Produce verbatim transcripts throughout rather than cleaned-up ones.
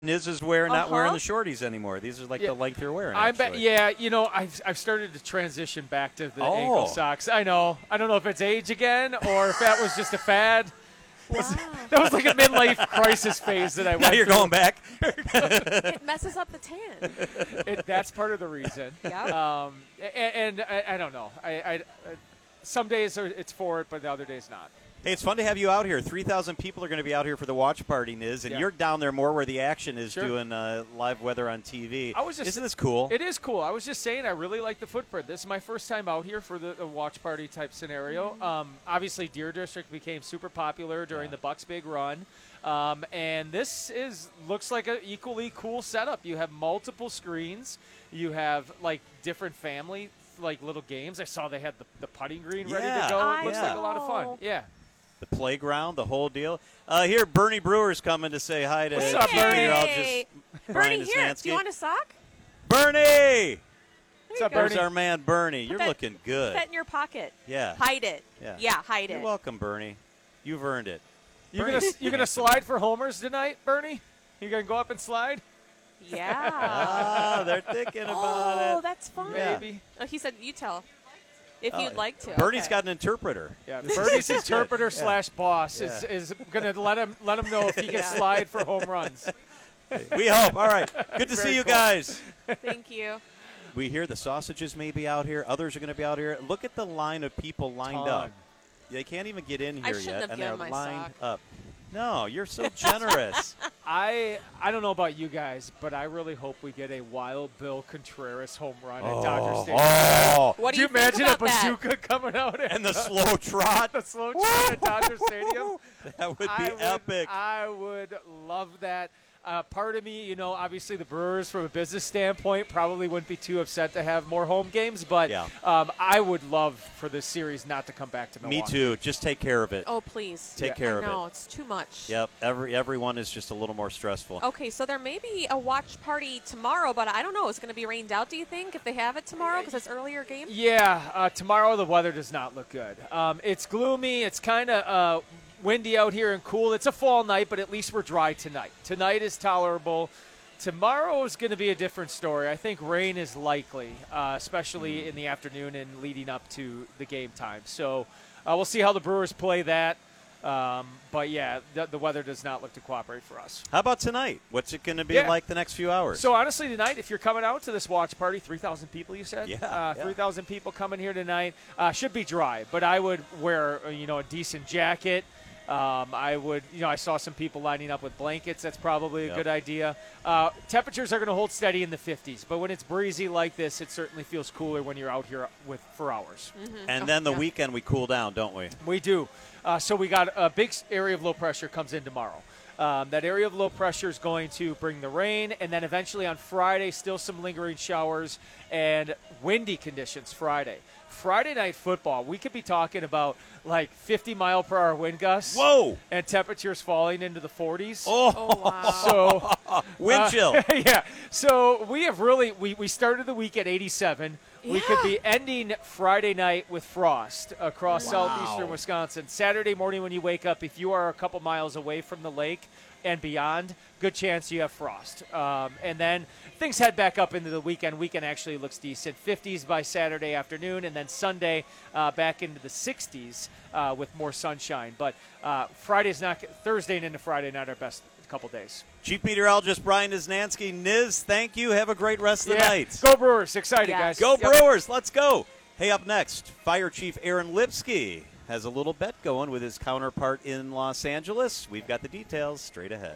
Niz is wearing, not Uh-huh. wearing the shorties anymore. These are like Yeah. the length you're wearing. I actually. bet. Yeah, you know, I've I've started to transition back to the Oh. ankle socks. I know. I don't know if it's age again or if that was just a fad. Wow. That was like a midlife crisis phase that I went Now you're through. going back. It messes up the tan. It, that's part of the reason. Yeah. Um, and, and I, I don't know. I, I, I some days are, it's for it, but the other days not. Hey, it's fun to have you out here. three thousand people are going to be out here for the watch party, Niz, and Yeah. you're down there more where the action is, Sure. doing uh, live weather on T V. I was just- Isn't this cool? It is cool. I was just saying, I really like the footprint. This is my first time out here for the, the watch party type scenario. Um, obviously, Deer District became super popular during Yeah. the Bucks' big run, um, and this is looks like an equally cool setup. You have multiple screens. You have like different family like little games. I saw they had the, the putting green ready Yeah. to go. It I looks like a lot of fun. know. Yeah. The playground, the whole deal. Uh, here, Bernie Brewer's coming to say hi to What's up, Chief Bernie? Meteorologist Hey. Brian Bernie, here. Desnansky. Do you want a sock? Bernie! What's up, you go. There's Bernie? our man, Bernie. You're that- looking good. Put that in your pocket. Yeah. Hide it. Yeah. hide You're it. welcome, Bernie. You've earned it. You Bernie. gonna you gonna slide for homers tonight, Bernie? You gonna go up and slide? Yeah. Ah, they're thinking about oh, it. that's fun. Yeah. Maybe. Oh, he said you tell. If Oh, you'd like to. Bernie's Okay. got an interpreter. Yeah, Bernie's interpreter Yeah. slash boss is, Yeah. is going to let him let him know if he can Yeah. slide for home runs. We hope. All right. Good to Very see you cool. guys. Thank you. We hear the sausages may be out here. Others are going to be out here. Look at the line of people lined up. Ton. They can't even get in I here shouldn't yet, have and they're given my lined sock. up. No, you're so generous. I I don't know about you guys, but I really hope we get a Wild Bill Contreras home run at Dodger oh, Stadium. oh. What Could do you you think imagine a about that? bazooka coming out at And the slow trot. the slow train at Dodger Stadium? That would be I would, epic. I would love that. Uh, part of me, you know, obviously the Brewers, from a business standpoint, probably wouldn't be too upset to have more home games, but Yeah. um, I would love for this series not to come back to Me Milwaukee. too. Just take care of it. Oh, please. Take Yeah. care I of know, it. it's too much. Yep. Every everyone is just a little more stressful. Okay, so there may be a watch party tomorrow, but I don't know. Is it going to be rained out, do you think, if they have it tomorrow because it's earlier game? Yeah, uh, tomorrow the weather does not look good. Um, it's gloomy. It's kind of uh, windy out here and cool. It's a fall night, but at least we're dry tonight. Tonight is tolerable. Tomorrow is going to be a different story. I think rain is likely, uh, especially in the afternoon and leading up to the game time. So uh, we'll see how the Brewers play that. Um, but, yeah, the, the weather does not look to cooperate for us. How about tonight? What's it going to be Yeah. like the next few hours? So honestly, tonight, if you're coming out to this watch party, three thousand people, you said, Yeah, uh, yeah. three thousand people coming here tonight. Uh, should be dry, but I would wear, uh, you know, a decent jacket. Um, I would, you know, I saw some people lining up with blankets. That's probably a Yep. good idea. Uh, temperatures are going to hold steady in the fifties, but when it's breezy like this, it certainly feels cooler when you're out here with for hours. and then the Yeah. weekend we cool down, don't we? We do. Uh, so we got a big s- area of low pressure comes in tomorrow. Um, that area of low pressure is going to bring the rain, and then eventually on Friday, still some lingering showers and windy conditions Friday. Friday night football, we could be talking about like fifty mile per hour wind gusts. Whoa! And temperatures falling into the forties. Oh, Oh, wow. So wind uh, chill. yeah. So we have really we, we started the week at eighty-seven. We could Yeah. be ending Friday night with frost across Wow. southeastern Wisconsin. Saturday morning when you wake up, if you are a couple miles away from the lake and beyond, good chance you have frost. Um, and then things head back up into the weekend. Weekend actually looks decent. fifties by Saturday afternoon, and then Sunday uh, back into the sixties uh, with more sunshine. But uh, Friday's not Thursday and into Friday not our best couple days. Chief Meteorologist Brian Desnansky. Niz, thank you. Have a great rest of the Yeah. night. Go Brewers. Excited, Yes. guys. Go Yep. Brewers. Let's go. Hey, up next, Fire Chief Aaron Lipsky has a little bet going with his counterpart in Los Angeles. We've got the details straight ahead.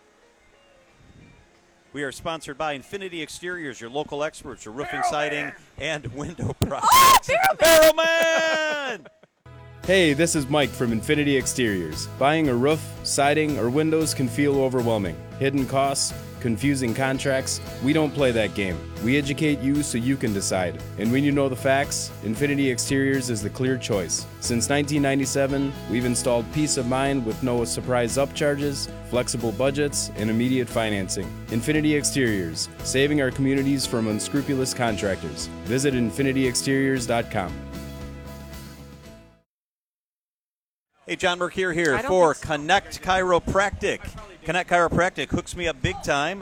We are sponsored by Infinity Exteriors, your local experts for roofing, siding, and window projects. Barrelman! Hey, this is Mike from Infinity Exteriors. Buying a roof, siding, or windows can feel overwhelming. Hidden costs, confusing contracts. We don't play that game. We educate you so you can decide. And when you know the facts, Infinity Exteriors is the clear choice. Since nineteen ninety-seven, we've installed peace of mind with no surprise upcharges, flexible budgets, and immediate financing. Infinity Exteriors, saving our communities from unscrupulous contractors. Visit infinity exteriors dot com. Hey, John Mercure here I don't for think so. Connect Chiropractic. Connect Chiropractic hooks me up big time.